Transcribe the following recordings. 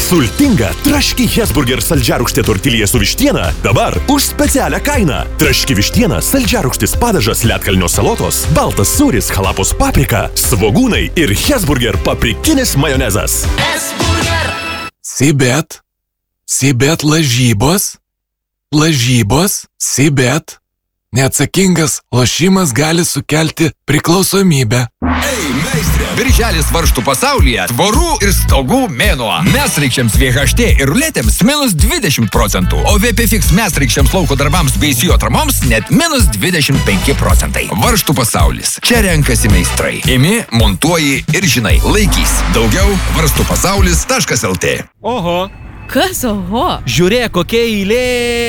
Sultinga traški Hesburger saldžiarūgštė tortilija su vištiena dabar už specialią kainą. Traški vištiena, saldžiarūgštis padažas, ledkalnio salotos, baltas sūris, halapos paprika, svogūnai ir Hesburger paprikinis majonezas. Hesburger. Sibet lažybos. Sibet. Neatsakingas lošimas gali sukelti priklausomybę. Ei, meistrė! Birželis varžtų pasaulyje tvorų ir stogų mėnuo. Mesraikščiams VHT ir ruletėms -20%, o VPFX mesraikščiams lauko darbams bei sijo atramoms net -25%. Varžtų pasaulis. Čia renkasi meistrai. Imi, montuoji ir žinai. Laikys. Daugiau varstupasaulis.lt. Oho. Kas oho? Žiūrėk, kokia eilė.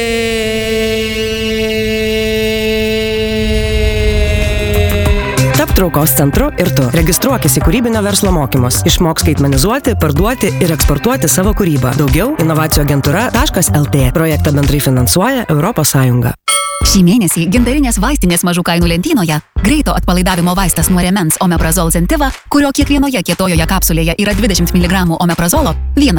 Tap traukos centru ir tu. Registruokis į kūrybinio verslo mokymus. Išmok skaitmenizuoti, parduoti ir eksportuoti savo kūrybą. Daugiau inovacijų-agentūra.lt. Projektą bendrai finansuoja Europos Sąjunga. Šį mėnesį gintarinės vaistinės mažų kainų lentynoje greito atpalaidavimo vaistas nuo rėmens Omeprazol Zentiva, kurio kiekvienoje kietojoje kapsulėje yra 20 mg omeprazolo,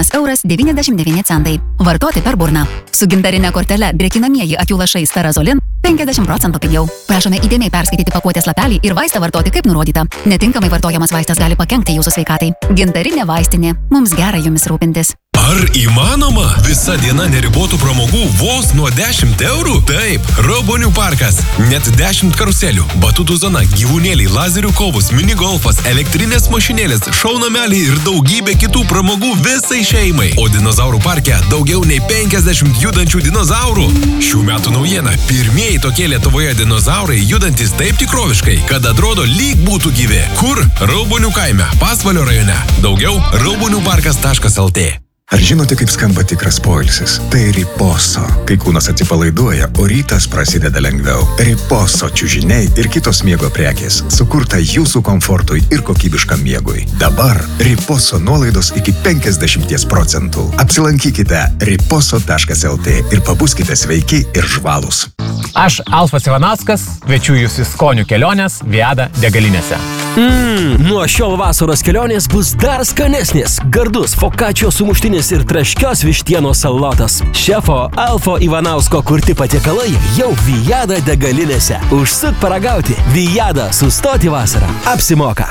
1,99 €. Vartoti per burną. Su gintarinė kortele drėkinamieji akių lašai Starazolin 50% pigiau. Prašome įdėmiai perskaityti pakuotės lapelį ir vaistą vartoti kaip nurodyta. Netinkamai vartojamas vaistas gali pakenkti jūsų sveikatai. Gintarinė vaistinė. Mums gera jumis rūpintis. Ar įmanoma? Visa diena neribotų pramogų vos nuo 10 €? Taip, Raubonių parkas. Net 10 karuselių, batutų zona, gyvūnėliai, lazerių kovos, minigolfas, elektrinės mašinėlės, šaunameliai ir daugybė kitų pramogų visai šeimai. O dinozaurų parke daugiau nei 50 judančių dinozaurų. Šių metų naujiena. Pirmieji tokie Lietuvoje dinozaurai judantis taip tikroviškai, kad atrodo lyg būtų gyvi. Kur? Raubonių kaime, Pasvalio rajone. Daugiau rauboniuparkas.lt. Ar žinote, kaip skamba tikras poilsis? Tai riposo. Kai kūnas atsipalaiduoja, o rytas prasideda lengviau. Riposo čiužiniai ir kitos miego prekės. Sukurta jūsų komfortui ir kokybiškam miegui. Dabar riposo nuolaidos iki 50%. Apsilankykite riposo.lt ir pabuskite sveiki ir žvalūs. Aš Alfas Ivanauskas, kviečiu jūs į skonių kelionės Viada degalinėse. Nuo šiol vasaros kelionės bus dar skanesnės. Gardus fokačio sumuštinis ir traškios vištienos salotas. Šefo Alfo Ivanausko kurti patiekalai jau Viada degalinėse. Užsuk paragauti. Viada, sustoti vasarą. Apsimoka.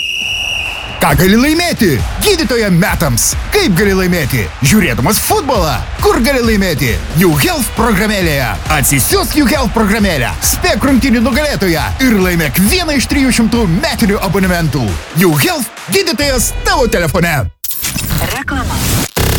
Ką gali laimėti? Gydytoja metams. Kaip gali laimėti? Žiūrėdamas futbolą. Kur gali laimėti? YouHealth programėlėje. Atsisiųsk YouHealth programėlę. Spėk rungtynių nugalėtoją ir laimėk vieną iš 300 metinių abonementų. YouHealth gydytojas tavo telefone.